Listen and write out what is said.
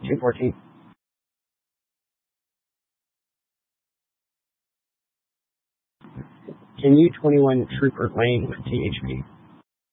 214. Can you 21 Trooper Lane with THP?